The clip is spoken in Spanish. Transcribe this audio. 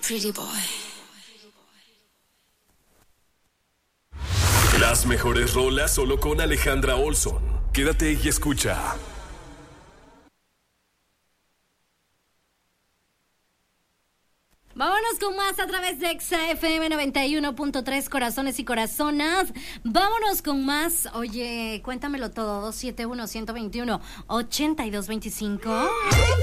pretty boy. Las mejores rolas solo con Alejandra Olson. Quédate y escucha. Vámonos con más a través de Exa FM 91.3, corazones y corazonas. Vámonos con más. Oye, cuéntamelo todo. 271-121-8225.